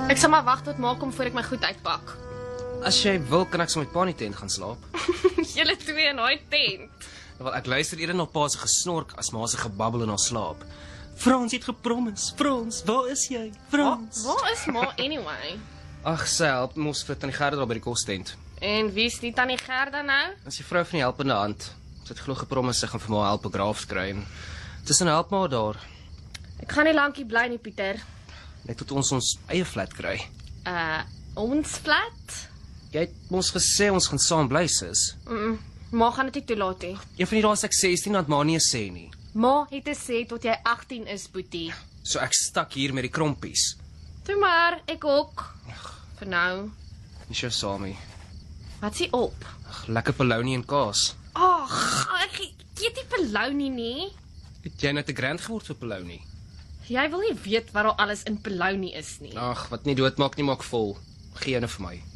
Ek sal maar wag tot ma kom voor ek my goed uitpak. As jy wil, kan ek so met pa in die tent gaan slaap. Julle twee in daai tent. Wel, ek luister eerder na pa se gesnork as ma se gebabbel in haar slaap. Frans het gepromis. Frans, waar is jy? Frans. Waar is ma anyway? Ag, sy help mos vir tannie Gerda daar by die kostent. En wie is die tannie Gerda nou? Dis die vrou van die helpende hand. Sy het glo gepromis sy gaan vir ma help 'n graafs kry en tussen help maar daar. Ek gaan nie lankie bly nie, Pieter. Net tot ons eie flat kry. Ons flat? Jy het ons gesê ons gaan saam bly, sis. Ma gaan dit nie toelaat nie. Een van die dae is ek 16 dat ma nie sê nie. Ma het gesê tot jy 18 is, boetie. So ek stak hier met die krompies. Toe maar, ek ook. Vir nou. Nie so saam nie. Wat s'ie op? Ag, lekker polony en kaas. Ag, ek eet nie polony nie. Het jy net te grand geword vir polony? Jy wil nie weet wat daar alles in polony is nie. Ag, wat nie doodmaak nie, maak vol. Gee eene vir my.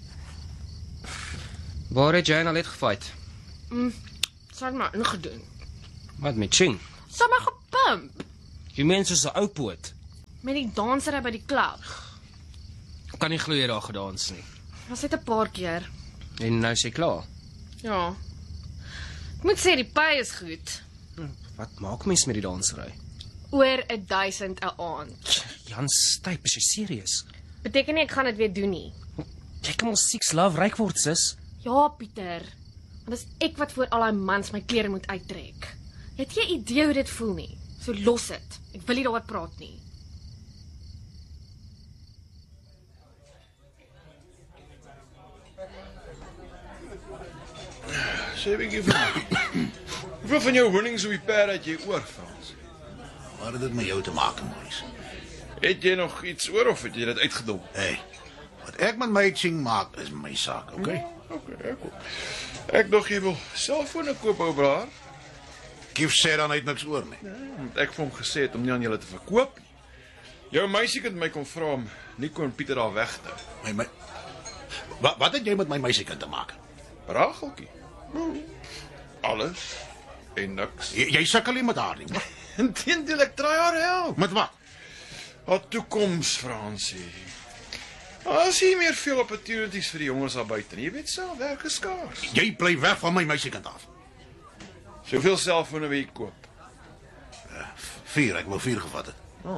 Waar het jy nou net gefight? Sal maar ingedoen. Wat met Ching? Sal maar gepump. Jy mens is 'n ou poot. Met die dansery by die klub. Kan nie glo jy daar gedans nie. Was dit 'n paar keer. En nou is jy klaar. Ja. Ek moet sê die pay is goed. Wat maak mens met die dansery? Oor 1000 'n aand. Jan Styp, is jy serieus? Beteken nie ek gaan dit weer doen nie. Jy kan mos seeks love ryk word, sis. Ja, Pieter. Want dis ek wat voor al daai mans my klere moet uittrek. Jy het geen idee hoe dit voel nie. So los dit. Ek wil nie daaroor praat nie. Sê 'n bietjie van hoeveel van jou winnings op die perd het jy oor, Frans? Wat het dit met jou te maak, Maurice? Het jy nog iets oor of het jy dit uitgedom? Hey, wat ek met my Ching maak is my saak, okay? Okay, ek dog jy wil selfone koop, ou braar. Kief sê dan hy het niks oor nie. Want ek vir hom gesê het om nie aan julle te verkoop nie. Jou meisiekind my kom vra om Nico en Pieter daar weg te hou. My wat het jy met my meisiekind te maak? Brageltjie. Alles en niks. Jy sukkel nie met haar nie. Inteendeel, ek try haar help. Met wat? Haar toekoms, Fransie. As jy meer veel opportunities vir die jongens daar buite. Jy weet self, werk is skaars. Jy bly weg van my meisiekind af. Soveel selfone wil jy koop? 4, ek wou 4 gevat het.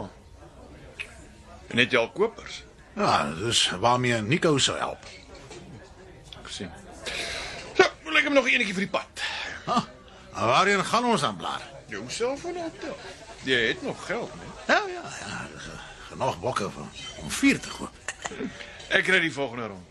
En het jy al kopers? Ja, dus waarmee Nico sou help. Ek sien. So, wil ek hem nog enetjie vir die pad. Waarheen gaan ons dan blaar? Jou selfoon optel. Jy het nog geld, nee? Ja, genoeg bokke om 4 te koop. Ek ry die volgende rond.